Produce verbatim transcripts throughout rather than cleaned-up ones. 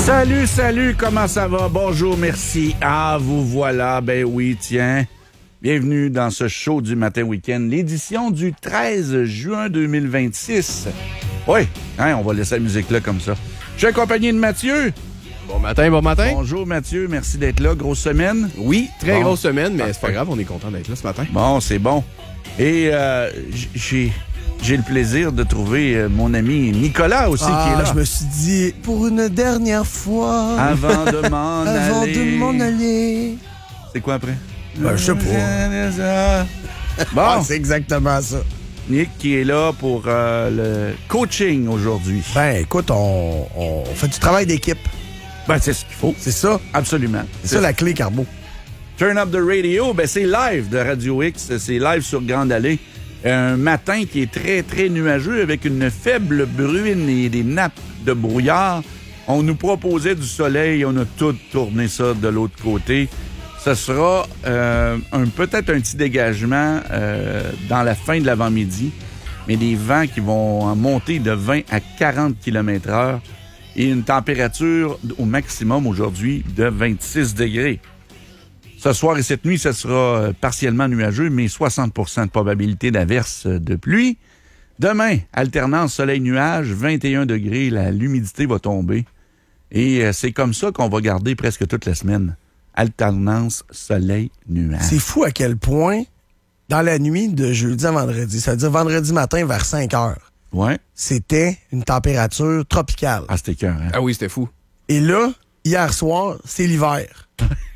Salut, salut, comment ça va? Bonjour, merci. Ah, vous voilà, ben oui, tiens. Bienvenue dans ce show du Matin Week-end, l'édition du treize juin deux mille vingt-six. Oui, hein, on va laisser la musique là comme ça. Je suis accompagné de Mathieu. Bon matin, bon matin. Bonjour Mathieu, merci d'être là. Grosse semaine? Oui, très bon. grosse semaine, mais Parfait. c'est pas grave, on est content d'être là ce matin. Bon, c'est bon. Et euh, j'ai... J'ai le plaisir de trouver euh, mon ami Nicolas aussi ah, qui est là. Je me suis dit, pour une dernière fois. Avant de m'en aller. Avant de m'en aller. C'est quoi après? Ben, je sais pas. Bon, Ah, c'est exactement ça. Nick qui est là pour euh, le coaching aujourd'hui. Ben, écoute, on, on fait du travail d'équipe. Ben, c'est ce qu'il faut. C'est ça. Absolument. C'est ça la clé, Carbo. Turn Up the Radio, ben c'est live de Radio X. C'est live sur Grande Allée. Un matin qui est très, très nuageux avec une faible bruine et des nappes de brouillard. On nous proposait du soleil, on a tout tourné ça de l'autre côté. Ce sera euh, un, peut-être un petit dégagement euh, dans la fin de l'avant-midi, mais des vents qui vont monter de vingt à quarante kilomètres heure et une température au maximum aujourd'hui de vingt-six degrés. Ce soir et cette nuit, ce sera partiellement nuageux, mais soixante pour cent de probabilité d'averse de pluie. Demain, alternance soleil-nuage, vingt et un degrés, la, l'humidité va tomber. Et euh, c'est comme ça qu'on va garder presque toute la semaine. Alternance soleil-nuage. C'est fou à quel point, dans la nuit de jeudi à vendredi, c'est-à-dire vendredi matin vers cinq heures, Ouais. c'était une température tropicale. Ah, c'était cœur, hein? Ah oui, c'était fou. Et là, hier soir, c'est l'hiver.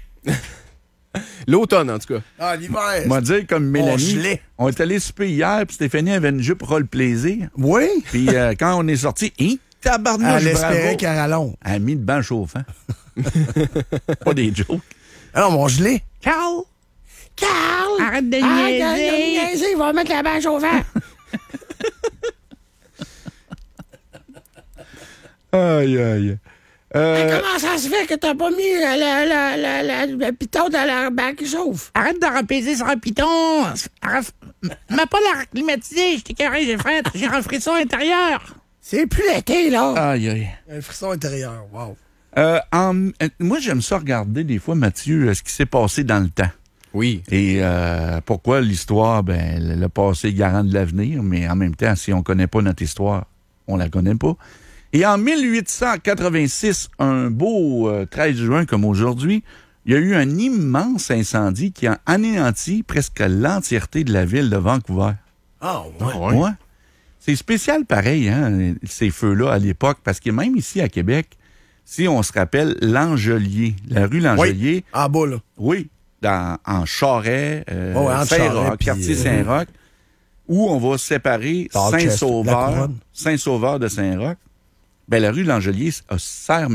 L'automne, en tout cas. Ah, l'hiver. Moi, dire comme Mélanie, gelait. on est allé souper hier, puis Stéphanie avait une jupe roll plaisir. Oui. Puis euh, quand on est sorti, hein, tabarnouche, Elle espérait bravo. qu'elle rallonge. Elle a mis de bain chauffant. Pas des jokes. Alors, mon gelé. Carl! Carl! Arrête de Arrête de niaiser! niaiser, il va mettre la bâche au vent. Aïe, aïe. Euh, Comment ça se fait que t'as pas mis la, la, la, la, la, le piton dans la bague qui chauffe? Arrête de repaiser sur un piton! Arrête- Mets pas l'air climatisé, je t'ai carré, j'ai fait, j'ai un frisson intérieur! C'est plus l'été, là. aïe, aïe. Un frisson intérieur, wow. Euh, en- euh, moi, j'aime ça regarder des fois, Mathieu, euh, ce qui s'est passé dans le temps. Oui. Et euh, pourquoi l'histoire, ben, le le passé est garant de l'avenir, mais en même temps, si on connaît pas notre histoire, on la connaît pas. Et en mille huit cent quatre-vingt-six, un beau euh, treize juin comme aujourd'hui, il y a eu un immense incendie qui a anéanti presque l'entièreté de la ville de Vancouver. Ah, ouais. Ouais. Ouais. C'est spécial pareil, hein, ces feux-là à l'époque, parce que même ici à Québec, si on se rappelle L'Angelier, la rue L'Angelier, En bas, là. oui, dans, en Charest, euh, Ouais, entre Charest, Saint-Roch, puis, quartier euh, Saint-Roch, où on va séparer Dorchester, la Saint-Sauveur, Couronne. Saint-Sauveur de Saint-Roch. Ben, la rue L'Angelier a sert